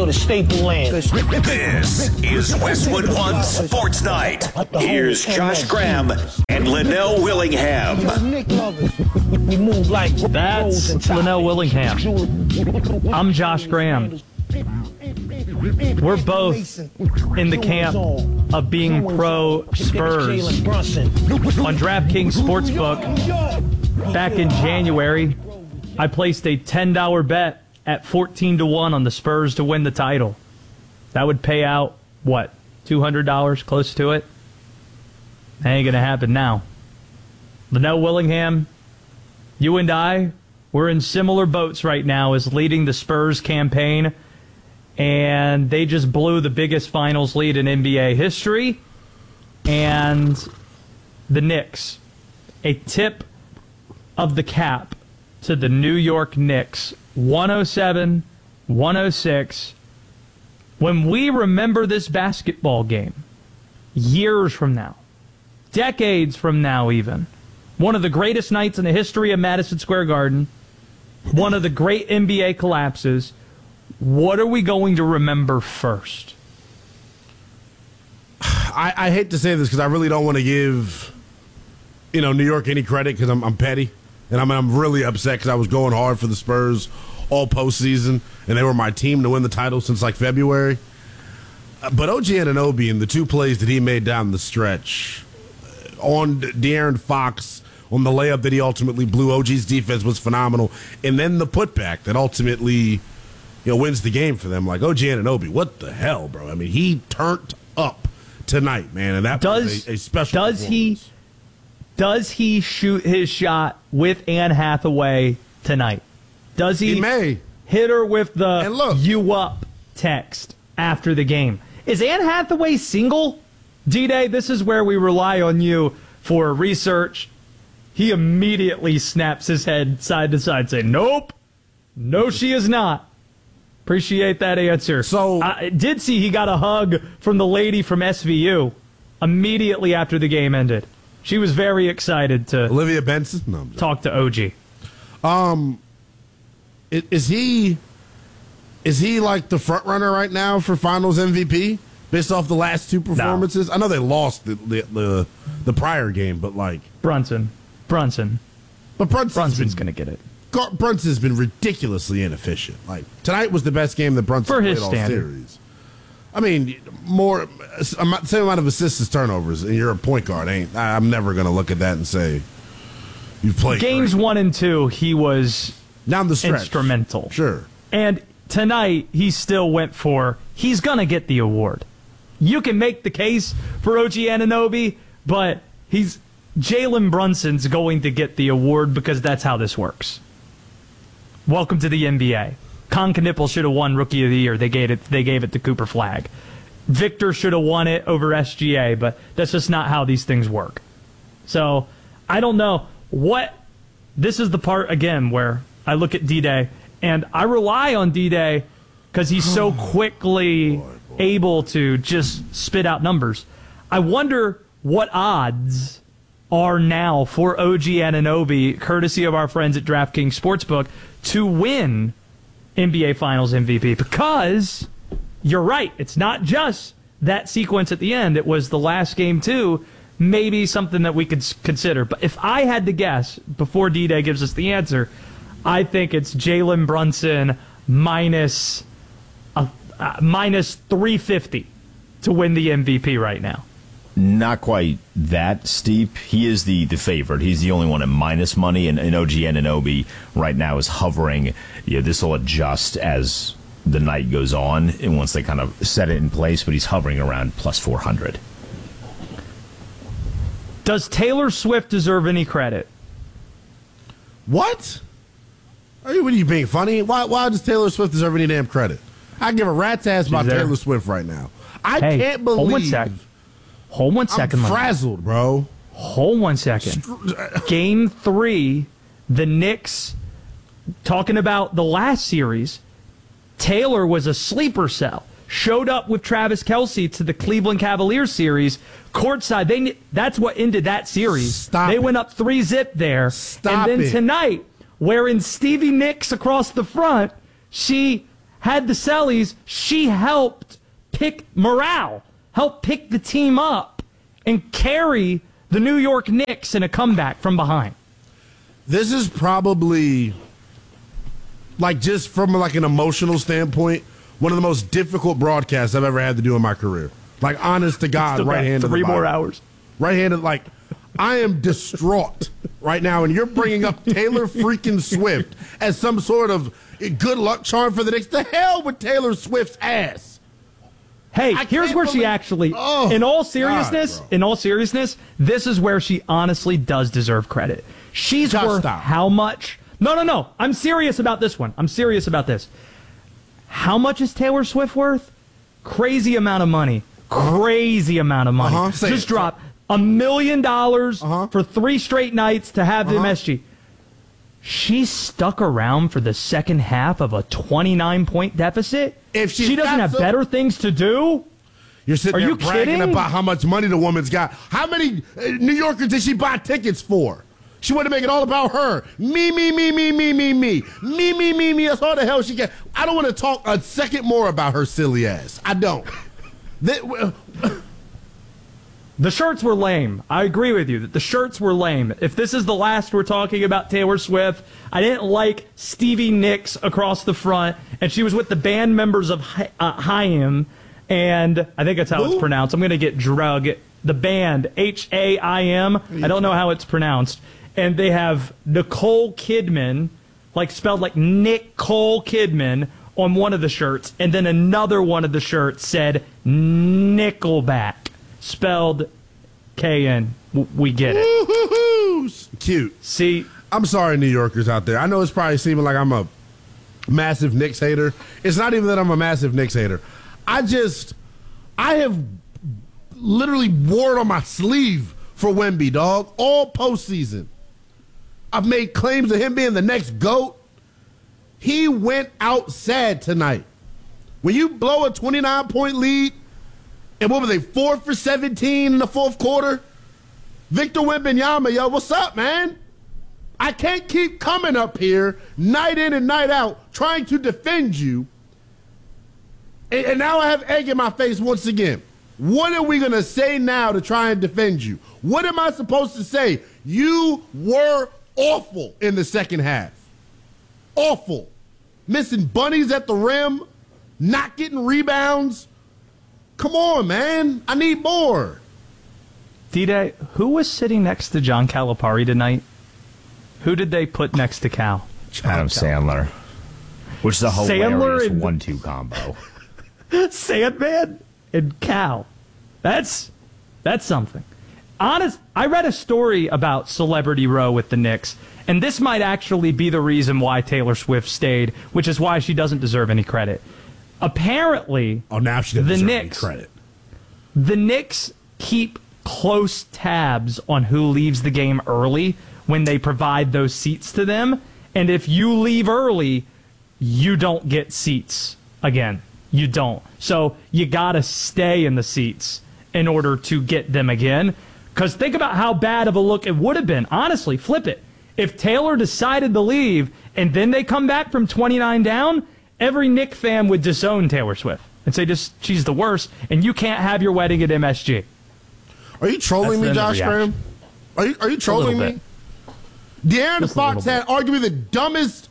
the staple land. This is Westwood One Sports Night. Here's Josh Graham and Linnell Willingham. We move like That's Linnell Willingham. I'm Josh Graham. We're both in the camp of being pro Spurs. On DraftKings Sportsbook, back in January, I placed a $10 bet at 14-1 on the Spurs to win the title. That would pay out, what, $200, close to it? That ain't going to happen now. Linnell Willingham, you and I, we're in similar boats right now as leading the Spurs campaign, and they just blew the biggest finals lead in NBA history. And the Knicks, a tip of the cap to the New York Knicks, 107-106. When we remember this basketball game, years from now, decades from now even, one of the greatest nights in the history of Madison Square Garden, one of the great NBA collapses, what are we going to remember first? I hate to say this because I really don't want to give, New York any credit because I'm petty. And I'm really upset because I was going hard for the Spurs all postseason, and they were my team to win the title since like February. But OG Anunoby and the two plays that he made down the stretch on De'Aaron Fox, on the layup that he ultimately blew, OG's defense was phenomenal. And then the putback that ultimately wins the game for them. Like, OG Anunoby, what the hell, bro? I mean, he turned up tonight, man, and that was a special performance. Does he shoot his shot with Anne Hathaway tonight? Does he may hit her with the "you up" text after the game? Is Anne Hathaway single? D-Day, this is where we rely on you for research. He immediately snaps his head side to side saying, nope, no, she is not. Appreciate that answer. So I did see he got a hug from the lady from SVU immediately after the game ended. She was very excited to Olivia Benson? No, talk to OG. Is he like the front runner right now for Finals MVP based off the last two performances? No. I know they lost the prior game, but like Brunson. But Brunson's going to get it. Brunson's been ridiculously inefficient. Like tonight was the best game that Brunson played all series. I mean, same amount of assists as turnovers, and you're a point guard. I'm never going to look at that and say you've played games great. 1 and 2. He was down the stretch instrumental. Sure. And tonight he still went for. He's going to get the award. You can make the case for OG Anunoby, but Jalen Brunson's going to get the award because that's how this works. Welcome to the NBA. Con Knippel should have won Rookie of the Year. They gave it to Cooper Flagg. Victor should have won it over SGA, but that's just not how these things work. So I don't know this is the part again where I look at D-Day and I rely on D-Day because he's so quickly able to just spit out numbers. I wonder what odds are now for OG Anunoby, courtesy of our friends at DraftKings Sportsbook, to win NBA Finals MVP, because you're right, it's not just that sequence at the end, it was the last game too, maybe something that we could consider. But if I had to guess, before D-Day gives us the answer, I think it's Jalen Brunson minus 350 to win the MVP right now. Not quite that steep. He is the favorite. He's the only one at minus money, and OG Anunoby right now is hovering. This will adjust as the night goes on, and once they kind of set it in place, but he's hovering around plus 400. Does Taylor Swift deserve any credit? What? What are you being funny? Why does Taylor Swift deserve any damn credit? I give a rat's ass about Taylor Swift right now. I can't believe. Hold one second. I'm frazzled, bro. Hold 1 second. Game 3, the Knicks, talking about the last series, Taylor was a sleeper cell. Showed up with Travis Kelce to the Cleveland Cavaliers series. Courtside, that's what ended that series. They went up 3-0 there. And then tonight, wearing Stevie Nicks across the front, she had the Sellies, she helped pick morale, helped pick the team up, and carry the New York Knicks in a comeback from behind. This is probably, like, just from like an emotional standpoint, one of the most difficult broadcasts I've ever had to do in my career. Like, honest to God, right hand of the 3 more Bible. hours. Right-handed, like, I am distraught right now, and you're bringing up Taylor freaking Swift as some sort of good luck charm for the Knicks. The hell with Taylor Swift's ass. Hey, I here's can't where she believe- actually, Oh, in all seriousness, God, this is where she honestly does deserve credit. She's Just worth stop. how much? No. I'm serious about this one. I'm serious about this. How much is Taylor Swift worth? Crazy amount of money. Crazy amount of money. Say Just it. drop $1 million for 3 straight nights to have the MSG. She stuck around for the second half of a 29-point deficit. If she's she doesn't got have some- better things to do. You're sitting Are there you bragging kidding? about how much money the woman's got. How many New Yorkers did she buy tickets for? She wanted to make it all about her. Me. That's all the hell she get. I don't want to talk a second more about her silly ass. I don't. The shirts were lame. I agree with you that the shirts were lame. If this is the last we're talking about Taylor Swift, I didn't like Stevie Nicks across the front, and she was with the band members of Haim, and I think that's how it's pronounced. I'm going to get drug. The band, Haim. I don't know how it's pronounced. And they have Nicole Kidman, like spelled like Nicole Kidman, on one of the shirts, and then another one of the shirts said Nickelback, spelled K-N. We get it. Cute. See, I'm sorry, New Yorkers out there. I know it's probably seeming like I'm a massive Knicks hater. It's not even that I'm a massive Knicks hater. I have literally wore it on my sleeve for Wemby, dog, all postseason. I've made claims of him being the next GOAT. He went out sad tonight. When you blow a 29-point lead, and what were they, 4 for 17 in the fourth quarter? Victor Wembanyama, yo, what's up, man? I can't keep coming up here night in and night out trying to defend you. And now I have egg in my face once again. What are we going to say now to try and defend you? What am I supposed to say? You were awful in the second half. Awful. Missing bunnies at the rim, not getting rebounds. Come on, man. I need more. D-Day, who was sitting next to John Calipari tonight? Who did they put next to Cal? Adam Sandler. Which is a Sandler hilarious and- 1-2 combo. Sandman and Cal. That's something. Honest, I read a story about Celebrity Row with the Knicks, and this might actually be the reason why Taylor Swift stayed, which is why she doesn't deserve any credit. Apparently, now she doesn't the deserve any Knicks credit. The Knicks keep close tabs on who leaves the game early when they provide those seats to them, and if you leave early, you don't get seats again. You don't. So you got to stay in the seats in order to get them again. Because think about how bad of a look it would have been. Honestly, flip it. If Taylor decided to leave and then they come back from 29 down, every Knick fan would disown Taylor Swift and say she's the worst, and you can't have your wedding at MSG. Are you trolling me, That's the Josh reaction. Graham? Are you trolling little me? De'Aaron Just a Fox little had arguably the dumbest.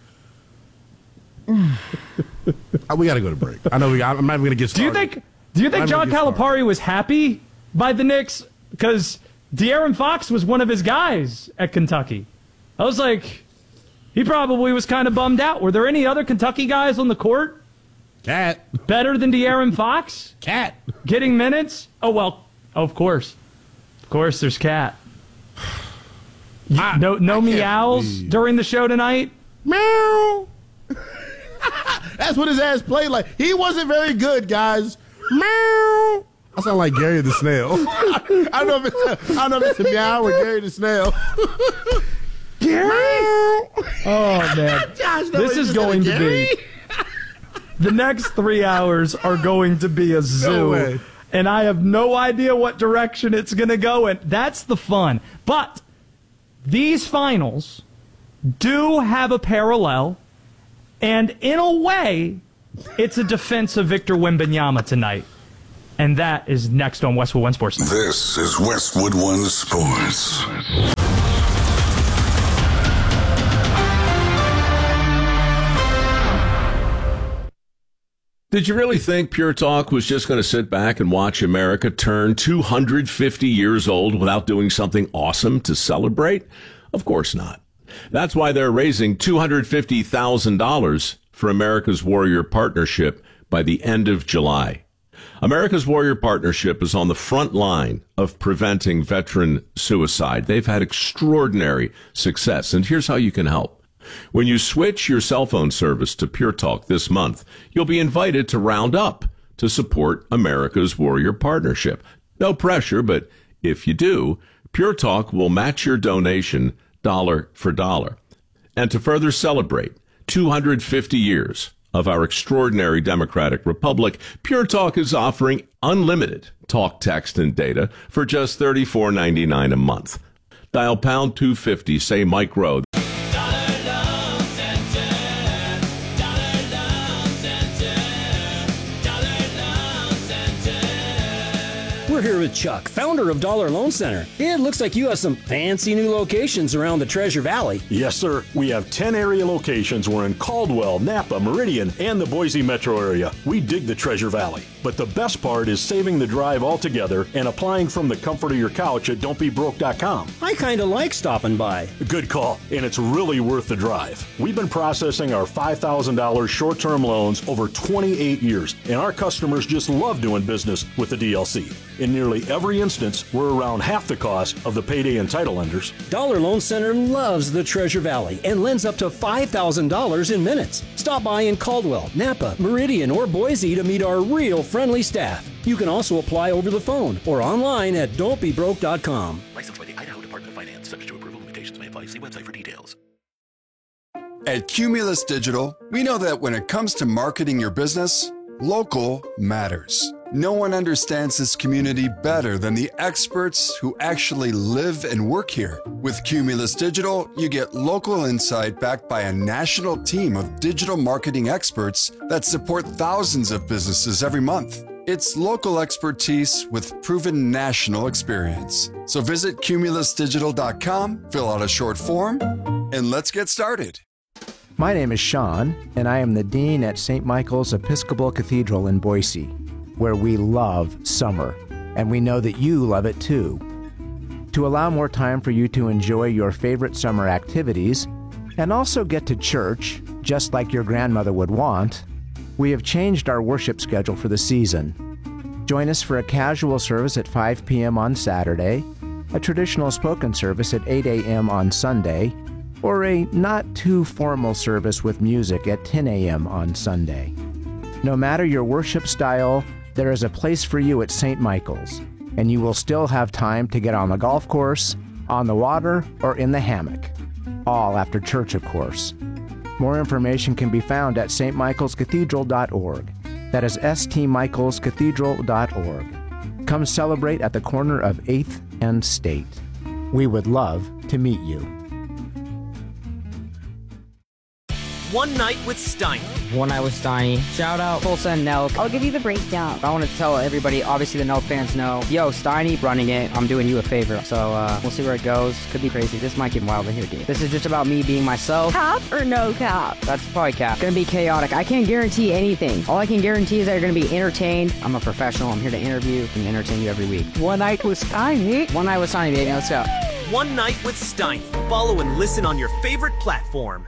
We got to go to break. I know I'm not even going to get Do started. you think I'm John gonna get Calipari was happy by the Knicks? Because De'Aaron Fox was one of his guys at Kentucky. I was like, he probably was kind of bummed out. Were there any other Kentucky guys on the court Cat. better than De'Aaron Fox Cat. getting minutes? Oh, well, of course. Of course, there's Cat. No can't meows believe- during the show tonight? Meow. That's what his ass played like. He wasn't very good, guys. Meow. I sound like Gary the Snail. I don't know if it's a meow or Gary the Snail. Gary. Oh, man. Josh, no, This he is just going said to Gary. be... The next 3 hours are going to be a zoo. way. And I have no idea what direction it's going to go in. That's the fun. But these finals do have a parallel. And in a way, It's a defense of Victor Wembanyama tonight. And that is next on Westwood One Sports. This is Westwood One Sports. Did you really think Pure Talk was just going to sit back and watch America turn 250 years old without doing something awesome to celebrate? Of course not. That's why they're raising $250,000 for America's Warrior Partnership by the end of July. America's Warrior Partnership is on the front line of preventing veteran suicide. They've had extraordinary success, and here's how you can help. When you switch your cell phone service to Pure Talk this month, you'll be invited to round up to support America's Warrior Partnership. No pressure, but if you do, Pure Talk will match your donation dollar for dollar. And to further celebrate 250 years of our extraordinary democratic republic, Pure Talk is offering unlimited talk, text, and data for just $34.99 a month. Dial pound 250, say Mike Rowe. We're here with Chuck, founder of Dollar Loan Center. It looks like you have some fancy new locations around the Treasure Valley. Yes, sir. We have 10 area locations. We're in Caldwell, Napa, Meridian, and the Boise metro area. We dig the Treasure Valley. But the best part is saving the drive altogether and applying from the comfort of your couch at don'tbebroke.com. I kind of like stopping by. Good call, and it's really worth the drive. We've been processing our $5,000 short-term loans over 28 years, and our customers just love doing business with the DLC. In nearly every instance, we're around half the cost of the payday and title lenders. Dollar Loan Center loves the Treasure Valley and lends up to $5,000 in minutes. Stop by in Caldwell, Napa, Meridian, or Boise to meet our real friendly staff. You can also apply over the phone or online at don'tbebroke.com. Licensed by the Idaho Department of Finance. Subject to approval. Limitations may apply. See website for details. At Cumulus Digital, we know that when it comes to marketing your business, local matters. No one understands this community better than the experts who actually live and work here. With Cumulus Digital, you get local insight backed by a national team of digital marketing experts that support thousands of businesses every month. It's local expertise with proven national experience. So visit cumulusdigital.com, fill out a short form, and let's get started. My name is Sean, and I am the Dean at St. Michael's Episcopal Cathedral in Boise, where we love summer, and we know that you love it too. To allow more time for you to enjoy your favorite summer activities, and also get to church, just like your grandmother would want, we have changed our worship schedule for the season. Join us for a casual service at 5 p.m. on Saturday, a traditional spoken service at 8 a.m. on Sunday, or a not-too-formal service with music at 10 a.m. on Sunday. No matter your worship style, there is a place for you at St. Michael's, and you will still have time to get on the golf course, on the water, or in the hammock. All after church, of course. More information can be found at stmichaelscathedral.org. That is stmichaelscathedral.org. Come celebrate at the corner of 8th and State. We would love to meet you. One Night with Steiny. One Night with Steiny. Shout out Tulsa and Nelk. I'll give you the breakdown. I want to tell everybody, obviously the Nelk fans know, yo, Steiny running it. I'm doing you a favor. So we'll see where it goes. Could be crazy. This might get wild in here, dude. This is just about me being myself. Cap or no cap? That's probably cap. It's going to be chaotic. I can't guarantee anything. All I can guarantee is that you're going to be entertained. I'm a professional. I'm here to interview and entertain you every week. One Night with Steiny. One Night with Steiny, baby. Let's go. One Night with Steiny. Follow and listen on your favorite platform.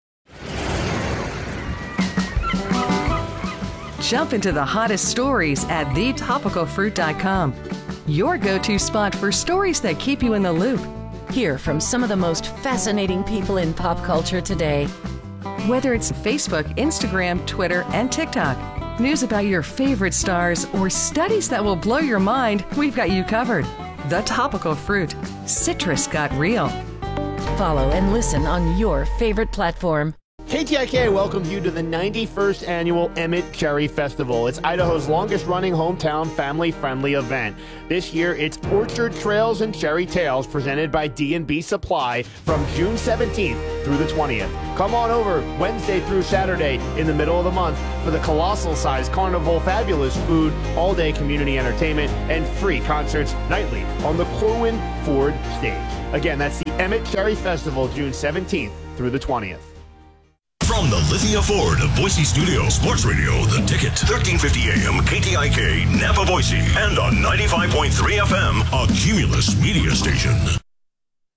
Jump into the hottest stories at thetopicalfruit.com. Your go-to spot for stories that keep you in the loop. Hear from some of the most fascinating people in pop culture today. Whether it's Facebook, Instagram, Twitter, and TikTok, news about your favorite stars, or studies that will blow your mind, we've got you covered. The Topical Fruit. Citrus got real. Follow and listen on your favorite platform. KTIK welcomes you to the 91st Annual Emmett Cherry Festival. It's Idaho's longest-running hometown family-friendly event. This year, it's Orchard Trails and Cherry Tales presented by D&B Supply from June 17th through the 20th. Come on over Wednesday through Saturday in the middle of the month for the colossal-sized carnival, fabulous food, all-day community entertainment, and free concerts nightly on the Corwin Ford stage. Again, that's the Emmett Cherry Festival, June 17th through the 20th. From the Lithia Ford of Boise Studio, Sports Radio, The Ticket, 1350 AM, KTIK, Napa, Boise, and on 95.3 FM, a Cumulus media station.